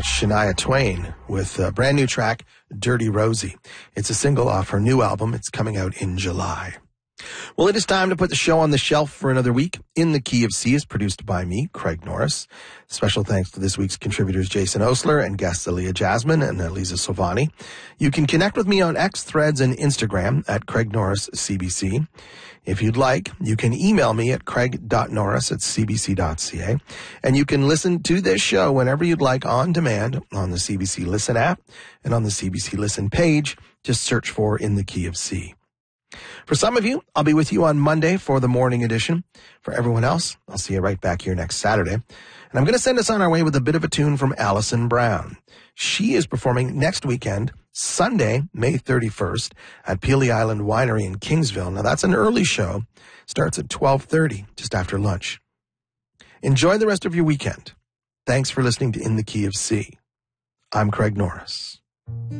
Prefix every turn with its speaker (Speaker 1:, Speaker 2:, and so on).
Speaker 1: That's Shania Twain with a brand new track, Dirty Rosie. It's a single off her new album. It's coming out in July. Well, it is time to put the show on the shelf for another week. In the Key of C is produced by me, Craig Norris. Special thanks to this week's contributors Jason Osler and guests Aaliyah Jasmine and Eliza Sovani. You can connect with me on X, Threads, and Instagram at Craig Norris CBC. If you'd like, you can email me at craig.norris@cbc.ca. And you can listen to this show whenever you'd like on demand on the CBC Listen app and on the CBC Listen page. Just search for In the Key of C. For some of you, I'll be with you on Monday for the morning edition. For everyone else, I'll see you right back here next Saturday. And I'm going to send us on our way with a bit of a tune from Alison Brown. She is performing next weekend, Sunday, May 31st, at Peely Island Winery in Kingsville. Now, that's an early show. Starts at 12:30, just after lunch. Enjoy the rest of your weekend. Thanks for listening to In the Key of C. I'm Craig Norris.